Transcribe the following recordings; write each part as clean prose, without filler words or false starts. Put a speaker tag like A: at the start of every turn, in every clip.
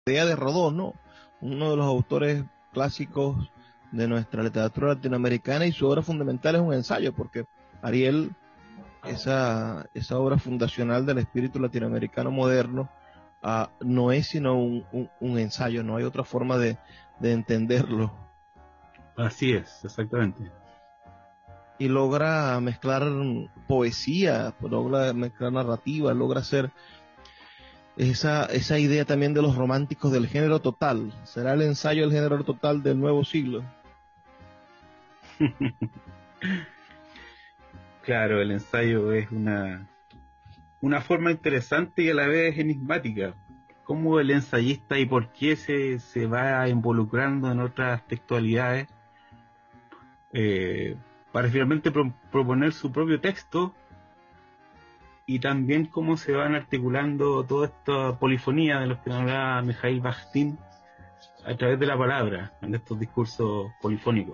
A: idea de Rodó, ¿no? Uno de los autores clásicos de nuestra literatura latinoamericana, y su obra fundamental es un ensayo, porque Ariel, esa obra fundacional del espíritu latinoamericano moderno, no es sino un ensayo, no hay otra forma de entenderlo.
B: Así es, exactamente.
A: Y logra mezclar poesía, logra mezclar narrativa, logra hacer esa idea también de los románticos del género total. ¿Será el ensayo del género total del nuevo siglo?
B: Claro, el ensayo es una forma interesante y a la vez enigmática. Cómo el ensayista y por qué se va involucrando en otras textualidades eh, para finalmente proponer su propio texto, y también cómo se van articulando toda esta polifonía de los que hablaba Mikhail Bakhtin a través de la palabra en estos discursos polifónicos.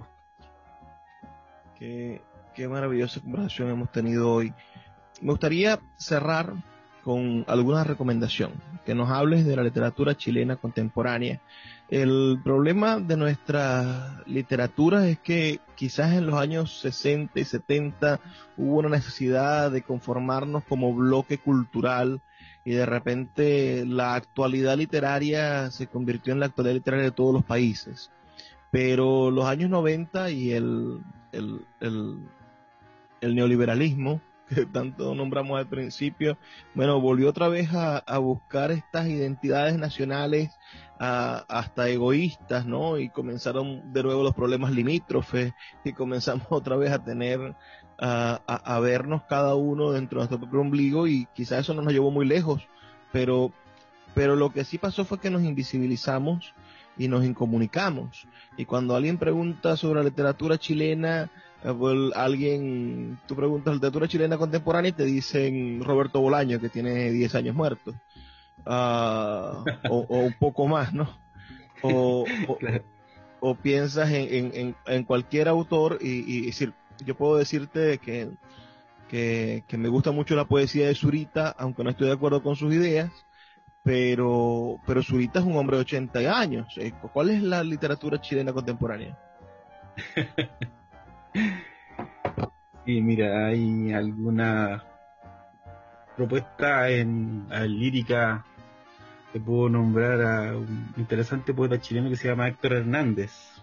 A: Qué maravillosa conversación hemos tenido hoy. Me gustaría cerrar con alguna recomendación, que nos hables de la literatura chilena contemporánea. El problema de nuestra literatura es que quizás en los años 60 y 70 hubo una necesidad de conformarnos como bloque cultural, y de repente la actualidad literaria se convirtió en la actualidad literaria de todos los países. Pero los años 90 y el, el, el neoliberalismo, que tanto nombramos al principio, bueno, volvió otra vez a buscar estas identidades nacionales, hasta egoístas, ¿no? Y comenzaron de nuevo los problemas limítrofes, y comenzamos otra vez a tener, a vernos cada uno dentro de nuestro propio ombligo, y quizás eso no nos llevó muy lejos, pero, pero lo que sí pasó fue que nos invisibilizamos y nos incomunicamos. Y cuando alguien pregunta sobre la literatura chilena, pues tú preguntas literatura chilena contemporánea y te dicen Roberto Bolaño, que tiene 10 años muerto, o un poco más, ¿no? O, o,
B: Claro.
A: o piensas en cualquier autor, y decir, yo puedo decirte que me gusta mucho la poesía de Zurita, aunque no estoy de acuerdo con sus ideas, pero Zurita es un hombre de 80 años. ¿Cuál es la literatura chilena contemporánea?
B: Sí, mira, hay alguna propuesta en lírica. Te puedo nombrar a un interesante poeta chileno que se llama Héctor Hernández.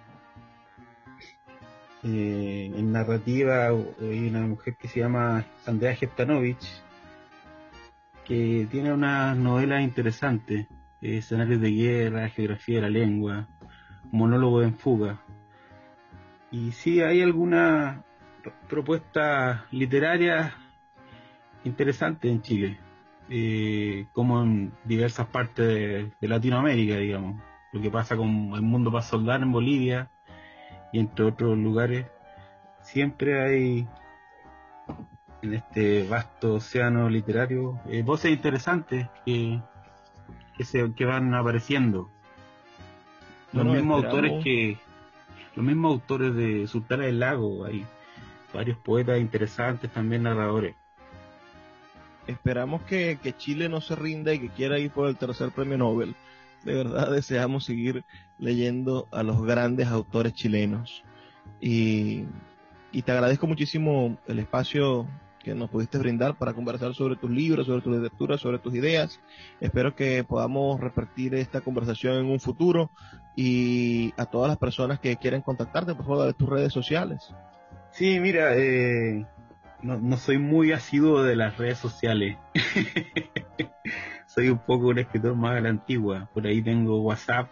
B: En narrativa hay una mujer que se llama Andrea Jeftanovich, que tiene unas novelas interesantes, escenarios de guerra, geografía de la lengua, monólogo en fuga. Y sí, hay algunas propuestas literarias interesantes en Chile, como en diversas partes de Latinoamérica, digamos. Lo que pasa con El Mundo para Soldar en Bolivia y entre otros lugares. Siempre hay en este vasto océano literario voces interesantes que van apareciendo. Los
A: Bueno,
B: mismos autores
A: esperamos,
B: los mismos autores de Sultana del Lago, hay varios poetas interesantes, también narradores.
A: esperamos que Chile no se rinda y que quiera ir por el tercer premio Nobel. De verdad deseamos seguir leyendo a los grandes autores chilenos. Y, y te agradezco muchísimo el espacio que nos pudiste brindar para conversar sobre tus libros, sobre tu literatura, sobre tus ideas. Espero que podamos repetir esta conversación en un futuro, y a todas las personas que quieran contactarte, por favor, de tus redes sociales.
B: Sí, mira, no soy muy asiduo de las redes sociales. Soy un poco un escritor más a la antigua. Por ahí tengo WhatsApp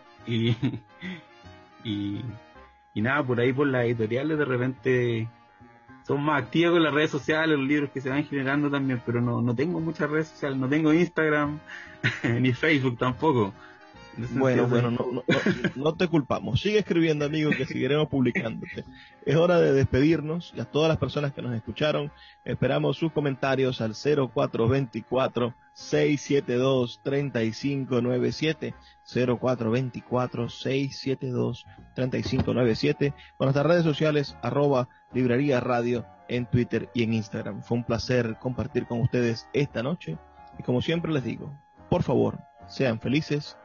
B: y, y nada, por ahí por las editoriales de repente son más activos con las redes sociales, los libros que se van generando también, pero no tengo muchas redes sociales, no tengo Instagram ni Facebook tampoco. En ese
A: Bueno,
B: sentido soy
A: bueno,
B: un
A: no,
B: poco...
A: no, no, no te culpamos. Sigue escribiendo, amigo, que seguiremos publicándote. Es hora de despedirnos, y a todas las personas que nos escucharon, esperamos sus comentarios al 0424-672-3597, 0424-672-3597, con nuestras redes sociales, @Librería Radio, en Twitter y en Instagram. Fue un placer compartir con ustedes esta noche, y como siempre les digo, por favor, sean felices